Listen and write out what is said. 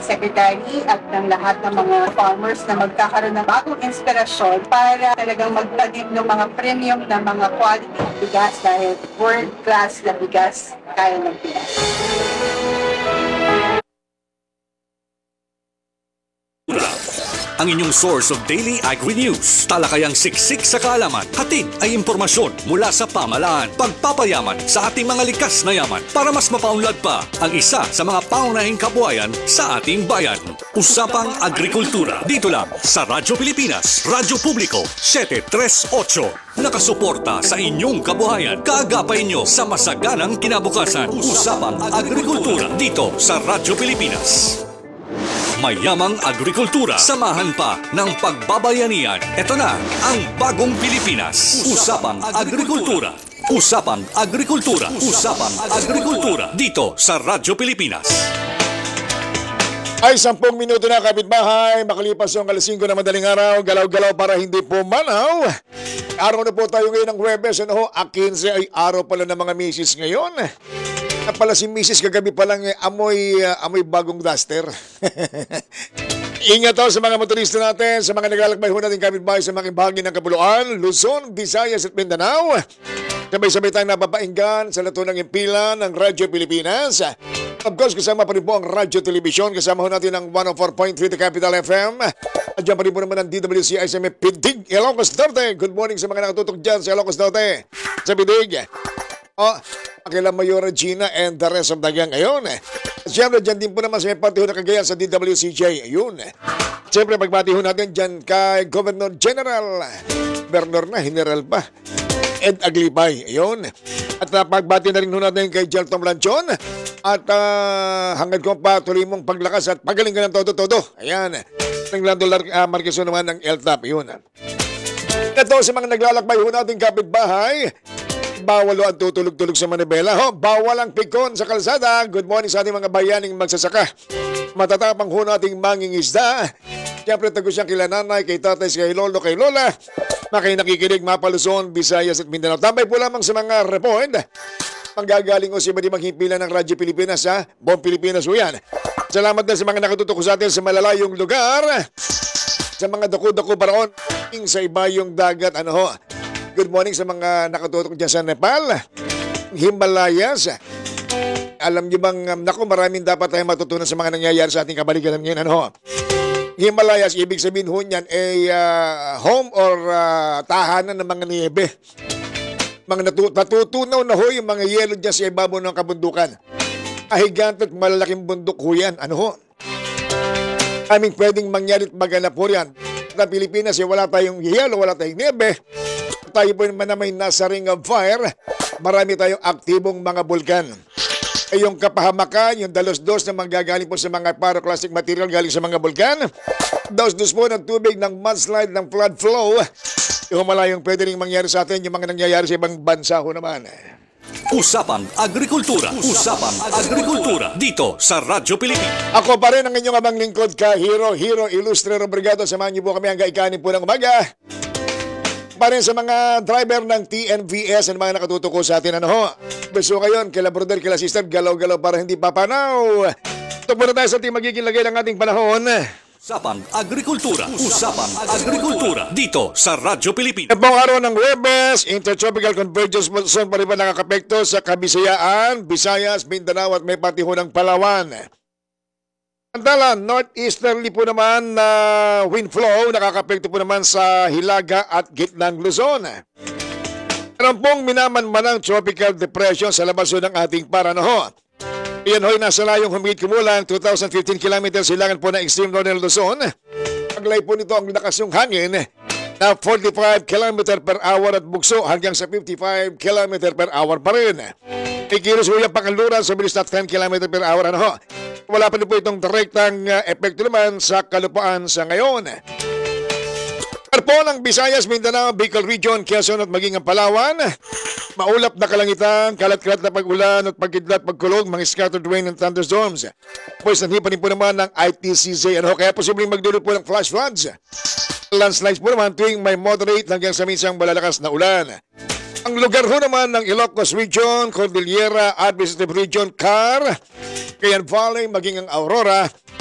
Secretary at ng lahat ng mga farmers na magkakaroon ng bagong inspirasyon para talagang magtanim ng mga premium na mga quality ng bigas dahil world class na bigas kaya ng Pinas. Ang inyong source of daily agri-news. Talakayang siksik sa kaalaman. Hatid ay impormasyon mula sa pamahalaan. Pagpapayaman sa ating mga likas na yaman para mas mapaunlad pa ang isa sa mga paunahing kabuhayan sa ating bayan. Usapang Agrikultura. Dito lang sa Radyo Pilipinas, Radyo Publiko 738. Nakasuporta sa inyong kabuhayan. Kaagapay nyo sa masaganang kinabukasan. Usapang Agrikultura. Dito sa Radyo Pilipinas. Mayamang agrikultura. Samahan pa ng pagbabayanihan. Ito na ang bagong Pilipinas. Usapang Agrikultura. Usapang Agrikultura. Usapang Agrikultura. Dito sa Radyo Pilipinas. Ay, 10 minuto na kapitbahay. Makalipas yung alas 5 na madaling araw. Galaw-galaw para hindi pumanaw. Araw na po tayo ngayon ng Huwebes. Ano ho? 15 ay araw pala ng mga misis ngayon. At pala si Mrs. kagabi pa lang amoy bagong duster. Ingat sa mga motorista natin, sa mga naglalakbay ho natin kapitbahay sa mga bahagi ng Kapuluan, Luzon, Visayas at Mindanao. Sabay-sabay tayong napapainggan sa latunang impilan ng Radyo Pilipinas. Of course, kasama pa rin po ang Radyo Telebisyon. Kasama ho natin ang 104.3 The Capital FM. At dyan pa rin po naman ang DWCISM Pidig, Ilocos Norte. Good morning sa mga nakatutok dyan sa Ilocos Norte. Sa Pidig. Akila Mayora Gina and the rest of the gang ngayon. Siyempre, dyan din po naman sa may party ho na Cagayan sa DWCJ. Ayun. Siyempre, pagbati ho natin dyan kay Governor General. Bernor na, General pa. Ed Aglipay. Ayun. At pagbati na rin ho natin kay Jelton Lanchon. At hanggang ko pa tuloy mong paglakas at pagaling ka ng todo-todo. Ayan. Ng Lando Marqueson naman ng LTAP. Ayun. Ito sa mga naglalakbay ho natin kapitbahay. Bawal ang tutulog-tulog sa Manibela. Bawal ang pikon sa kalsada. Good morning sa ating mga bayaning magsasaka. Matatapang ho nating mangingisda. Siyempre, tago siyang kila nanay, kay tatay, kay lolo, kay lola. Makay nakikinig, Mapaluzon, Visayas at Mindanao. Tambay po lamang sa mga report. Manggagaling o si iba't himpilan ng Radyo Pilipinas, ha? Buong Pilipinas ho yan. Salamat na sa mga nakatutok sa atin sa malalayong lugar. Sa mga dako-dako paraon. Sa iba yung dagat, ano ho. Good morning sa mga nakatutok dyan sa Nepal, Himalayas. Alam niyo bang, maraming dapat tayong matutunan sa mga nangyayari sa ating kabalikan ngayon. Ano? Himalayas, ibig sabihin ho niyan ay home or tahanan ng mga niebe. Mga natutunaw na ho yung mga yelo dyan sa ibabaw ng kabundukan. Ahigante at malalaking bundok ho yan. Ano ho? Aming pwedeng mangyari at maganap ho yan. Sa Pilipinas, wala tayong yelo, wala tayong niebe. Tayo po naman na may nasa ring of fire, marami tayong aktibong mga bulkan. Yung kapahamakan, yung dalos-dos na manggagaling po sa mga pyroclastic material galing sa mga bulkan. Dalos-dos po ng tubig, ng mudslide, ng flood flow. Yung malayong pwede rin mangyari sa atin, yung mga nangyayari sa ibang bansa ho naman. Usapang Agrikultura. Usapang Agrikultura. Dito sa Radyo Pilipinas. Ako pa rin ang inyong abang lingkod ka, Hero Ilustre Robrigado. Samahan niyo po kami hanggang ikanin po ng umaga. Pa rin sa mga driver ng TNVS at mga nakatutuko sa atin. Ano ho? Beso ngayon, kila brother, kila sister, galaw-galaw para hindi papanaw. Ito muna tayo sa ating magiging lagay ng ating panahon. Usapang Agrikultura. Usapang Agrikultura. Dito sa Radyo Pilipinas. Pong araw ng Huwebes, Intertropical Convergence Monsoon pa rin ba nakakapekto sa Kabisayaan, Visayas, Mindanao at may pati ho ng Palawan. Samantala, northeasterly po naman na wind flow, nakakapekto po naman sa Hilaga at gitnang Luzon. Meron pong minamanmanang tropical depression sa labas ng ating paranoho. Iyan ho'y nasa layong humigit kumulang 2,015 km silangan po ng extreme northern Luzon. Paglay po nito ang lakas ng hangin na 45 km per hour at bugso hanggang sa 55 km per hour pa rin. Ikilos ho yung pangaluran sa bilis na 10 km per hour. Ano ho? Wala pa rin po itong direktang epekto naman sa kalupaan sa ngayon. Pero po ng Visayas, Mindanao, Bicol Region, Quezon at maging ang Palawan, maulap na kalangitan, kalat-kalat na pag-ulan at pagkidlat, pagkulog, mga scattered rain and thunderstorms. Pues nandiyan pa rin po naman ng ITCZ. Ano, kaya posibleng magdulot po ng flash floods. Landslides po naman tuwing may moderate hanggang sa minsang malalakas na ulan. Ang lugar ho naman ng Ilocos Region, Cordillera, Administrative Region, CAR, Cagayan Valley, maging ang Aurora,